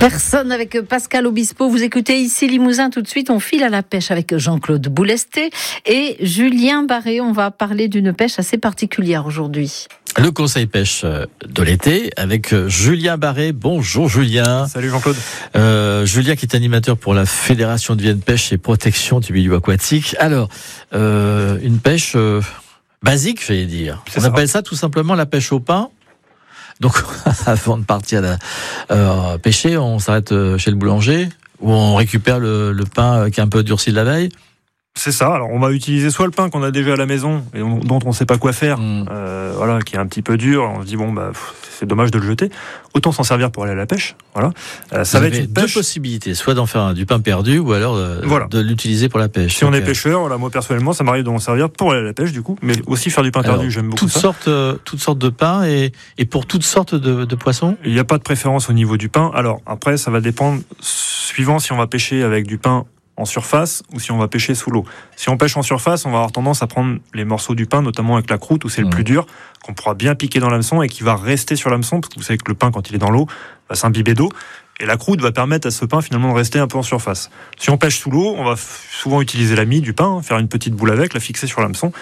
Personne avec Pascal Obispo. Vous écoutez ici Limousin. Tout de suite, on file à la pêche avec Jean-Claude Boulesté et Julien Barré. On va parler d'une pêche assez particulière aujourd'hui. Le conseil pêche de l'été avec Julien Barré. Bonjour Julien. Salut Jean-Claude. Julien qui est animateur pour la Fédération de Vienne Pêche et Protection du milieu aquatique. Alors, une pêche basique, j'allais dire. On appelle ça tout simplement la pêche au pain. Donc, avant de partir pêcher, on s'arrête chez le boulanger où on récupère le pain qui est un peu durci de la veille. C'est ça. Alors, on va utiliser soit le pain qu'on a déjà à la maison et dont on ne sait pas quoi faire, voilà, qui est un petit peu dur. On se dit c'est dommage de le jeter. Autant s'en servir pour aller à la pêche. Voilà. Ça va être une deux possibilités, soit d'en faire du pain perdu ou alors de l'utiliser pour la pêche. Si on est pêcheur, voilà, moi personnellement, ça m'arrive de m'en servir pour aller à la pêche du coup, mais aussi faire du pain perdu. J'aime beaucoup ça. Toutes sortes de pains et pour toutes sortes de poissons. Il n'y a pas de préférence au niveau du pain. Alors après, ça va dépendre suivant si on va pêcher avec du pain en surface ou si on va pêcher sous l'eau. Si on pêche en surface, on va avoir tendance à prendre les morceaux du pain, notamment avec la croûte où c'est le plus dur, qu'on pourra bien piquer dans l'hameçon et qui va rester sur l'hameçon, parce que vous savez que le pain, quand il est dans l'eau, va s'imbiber d'eau. Et la croûte va permettre à ce pain finalement de rester un peu en surface. Si on pêche sous l'eau, on va souvent utiliser la mie du pain, faire une petite boule avec, la fixer sur l'hameçon.